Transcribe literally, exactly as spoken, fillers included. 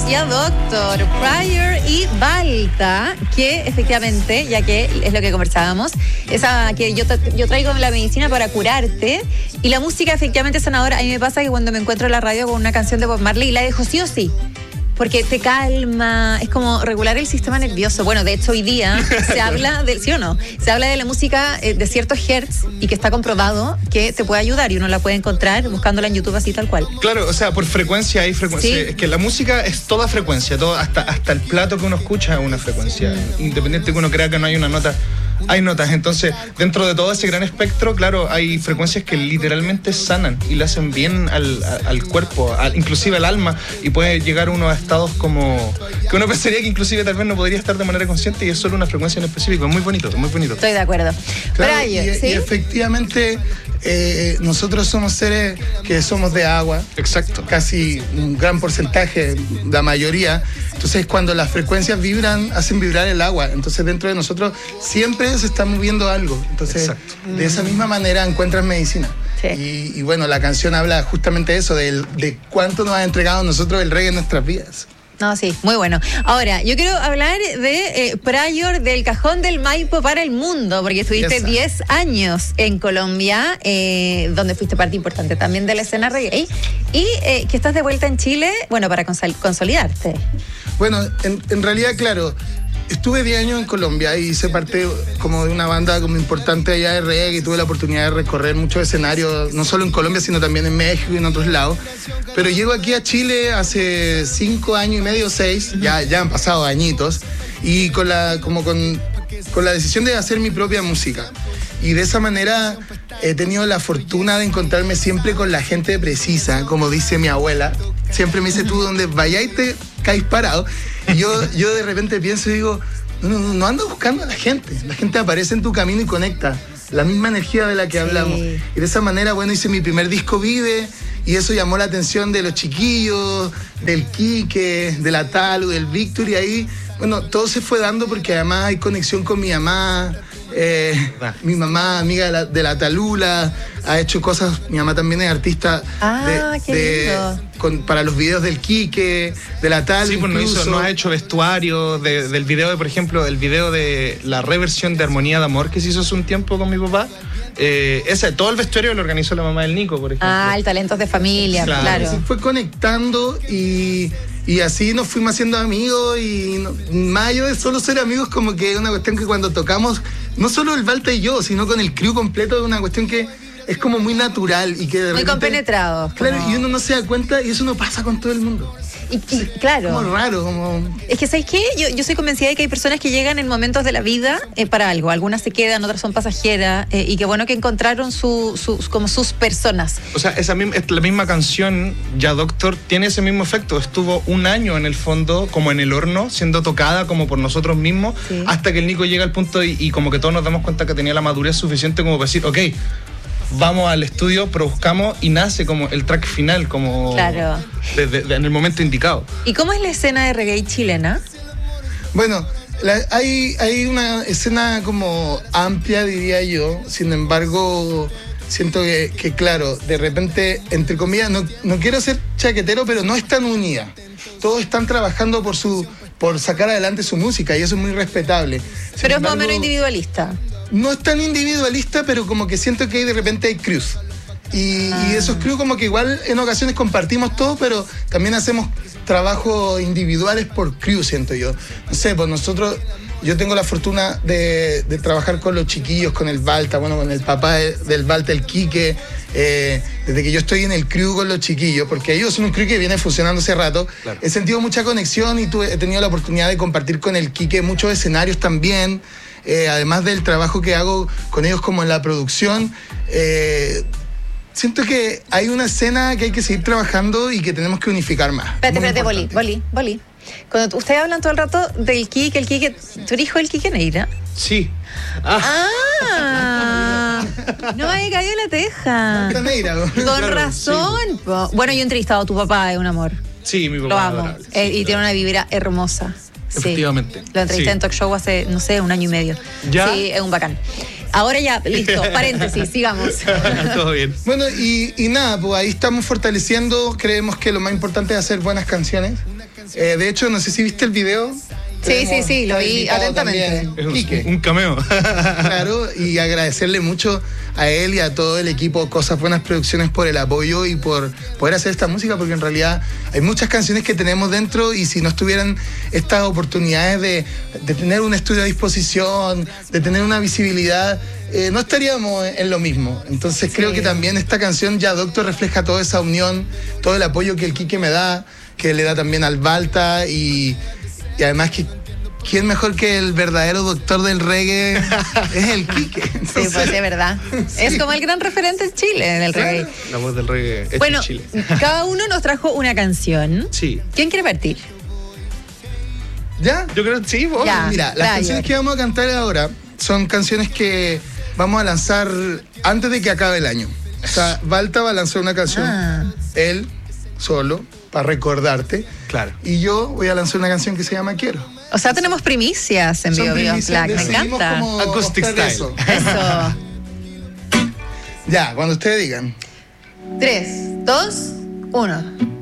y a Doctor, Pryor y Balta, que efectivamente, ya que es lo que conversábamos, esa que yo, yo traigo la medicina para curarte, y la música efectivamente sanadora. A mí me pasa que cuando me encuentro en la radio con una canción de Bob Marley, la dejo sí o sí, porque te calma, es como regular el sistema nervioso. Bueno, de hecho hoy día se habla de, ¿sí o no? Se habla de la música eh, de ciertos hertz, y que está comprobado que te puede ayudar, y uno la puede encontrar buscándola en YouTube así tal cual. Claro, o sea, por frecuencia hay frecuencia. Sí. Es que la música es toda frecuencia, todo, hasta, hasta el plato que uno escucha es una frecuencia. Mm. Independiente que uno crea que no hay una nota, hay notas. Entonces, dentro de todo ese gran espectro, claro, hay frecuencias que literalmente sanan y le hacen bien al, al cuerpo, al, inclusive al alma, y puede llegar uno a estados como que uno pensaría que inclusive tal vez no podría estar de manera consciente, y es solo una frecuencia en específico. Es muy bonito, es muy bonito. Estoy de acuerdo. Claro, Brian, y, ¿sí? y efectivamente eh, nosotros somos seres que somos de agua. Exacto. Casi un gran porcentaje, la mayoría. Entonces, cuando las frecuencias vibran, hacen vibrar el agua. Entonces, dentro de nosotros siempre se está moviendo algo. Entonces, exacto, de esa misma manera encuentras medicina. Sí. Y, y bueno, la canción habla justamente de eso, de, de cuánto nos ha entregado a nosotros el reggae en nuestras vidas. No, sí, muy bueno. Ahora, yo quiero hablar de eh, Pryor, del Cajón del Maipo para el mundo, porque estuviste diez años en Colombia, eh, donde fuiste parte importante también de la escena reggae, y eh, que estás de vuelta en Chile, bueno, para consol- consolidarte. Bueno, en, en realidad, claro, estuve diez años en Colombia y hice parte como de una banda como importante allá de reggae, y tuve la oportunidad de recorrer muchos escenarios, no solo en Colombia, sino también en México y en otros lados. Pero llego aquí a Chile hace cinco años y medio, seis, ya, ya han pasado añitos, y con la, como con, con la decisión de hacer mi propia música. Y de esa manera he tenido la fortuna de encontrarme siempre con la gente precisa, como dice mi abuela. Siempre me dice, tú donde vayáis te caes parado. Y yo, yo de repente pienso y digo, no, no, no ando buscando a la gente. La gente aparece en tu camino y conecta. La misma energía de la que sí. hablamos. Y de esa manera, bueno, hice mi primer disco Vive, y eso llamó la atención de los chiquillos, del Quique, de la Talu, del Víctor, y ahí, bueno, todo se fue dando porque además hay conexión con mi mamá. Eh, mi mamá, amiga de la, de la Talula, ha hecho cosas. Mi mamá también es artista ah, de, qué de, con, para los videos del Quique, de la Tal. Sí, pues no, hizo, no ha hecho vestuario de, del video de, por ejemplo, el video de la reversión de Armonía de Amor que se hizo hace un tiempo con mi papá. Eh, ese, todo el vestuario lo organizó la mamá del Nico, por ejemplo. Ah, el Talentos de Familia, claro. claro. Se fue conectando y, y así nos fuimos haciendo amigos, y no, más allá de solo ser amigos, como que es una cuestión que cuando tocamos, no solo el Balta y yo, sino con el crew completo, es una cuestión que es como muy natural y que de muy repente, compenetrados. Claro, como... y uno no se da cuenta, y eso no pasa con todo el mundo. Y, y claro. Como raro, como... Es que, ¿sabes qué? Yo, yo soy convencida de que hay personas que llegan en momentos de la vida eh, para algo. Algunas se quedan, otras son pasajeras, eh, y qué bueno que encontraron su, su, como sus personas. O sea, esa misma, la misma canción, Ya Doctor, tiene ese mismo efecto. Estuvo un año en el fondo, como en el horno, siendo tocada como por nosotros mismos, sí. hasta que el Nico llega al punto y, y como que todos nos damos cuenta que tenía la madurez suficiente como para decir, ok, vamos al estudio, produzcamos, y nace como el track final, como claro. de, de, de, en el momento indicado. ¿Y cómo es la escena de reggae chilena? Bueno, la, hay, hay una escena como amplia, diría yo. Sin embargo, siento que, que claro, de repente, entre comillas, no, no quiero ser chaquetero, pero no están unidas. Todos están trabajando por su por sacar adelante su música, y eso es muy respetable. Sin pero embargo, es más o menos individualista. No es tan individualista, pero como que siento que hay, de repente hay crews. Y, ah. y esos crews como que igual en ocasiones compartimos todo, pero también hacemos trabajos individuales por crew, siento yo. No sé, pues nosotros, yo tengo la fortuna de, de trabajar con los chiquillos, con el Balta, bueno, con el papá de, del Balta, el Quique, eh, desde que yo estoy en el crew con los chiquillos, porque ellos son un crew que viene funcionando hace rato. Claro. He sentido mucha conexión, y tuve, he tenido la oportunidad de compartir con el Quique muchos escenarios también. Eh, además del trabajo que hago con ellos como en la producción, eh, siento que hay una escena que hay que seguir trabajando y que tenemos que unificar más. Espérate, espérate, Boli, Boli, Boli. Cuando ustedes hablan todo el rato del Quique, el Quique, ¿tú eres hijo del Quique Neira? Sí. Ah, ah no me había caído la teja. Neira, con claro, razón. Sí. Bueno, yo he entrevistado a tu papá, es un amor. Sí, mi papá. Lo amo. Adorable, sí, eh, y claro. tiene una vibra hermosa. Efectivamente. Sí. Lo entrevisté sí. en Talk Show hace, no sé, un año y medio. ¿Ya? Sí, es un bacán. Ahora ya, listo, paréntesis, sigamos. Todo bien. Bueno, y, y nada, pues ahí estamos fortaleciendo. Creemos que lo más importante es hacer buenas canciones. Eh, de hecho, no sé si viste el video. Sí, sí, sí, lo vi Invitado atentamente. también, Es un, Quique. un cameo. Claro, y agradecerle mucho a él y a todo el equipo Cosas Buenas Producciones por el apoyo y por poder hacer esta música, porque en realidad hay muchas canciones que tenemos dentro y si no estuvieran estas oportunidades de, de tener un estudio a disposición, de tener una visibilidad, eh, no estaríamos en lo mismo. Entonces creo Sí. que también esta canción Ya Doctor refleja toda esa unión, todo el apoyo que el Quique me da, que le da también al Balta y, y además que ¿quién mejor que el verdadero doctor del reggae? Es el Quique. Sí, Entonces, pues es verdad. Es como el gran referente en Chile, en el reggae. La voz del reggae es Bueno, Chile. cada uno nos trajo una canción. Sí. ¿Quién quiere partir? ¿Ya? Yo creo que sí, vos. Ya. Mira, las Brian. canciones que vamos a cantar ahora son canciones que vamos a lanzar antes de que acabe el año. O sea, Balta va a lanzar una canción, Ah. él solo, para recordarte. Claro. Y yo voy a lanzar una canción que se llama Quiero. O sea, tenemos primicias en Son Bio Bio primicias, Black. Me decidimos encanta. cómo Acoustic mostrar style. eso. Eso. Ya, cuando ustedes digan. Tres, dos, uno.